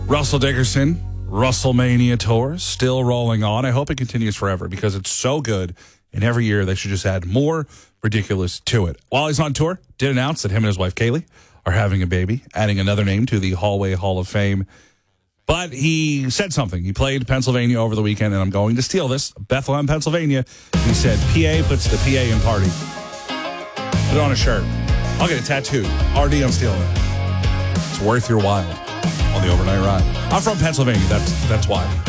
Russell Dickerson, Russellmania Tour, still rolling on. I hope it continues forever because it's so good. And every year they should just add more ridiculous to it. While he's on tour, did announce that him and his wife Kaylee are having a baby, adding another name to the Hallway Hall of Fame. But he said something. He played Pennsylvania over the weekend, and I'm going to steal this. Bethlehem, Pennsylvania. He said, PA puts the PA in party. Put it on a shirt. I'll get a tattoo. RD, I'm stealing it. It's worth your while on the overnight ride. I'm from Pennsylvania. That's why.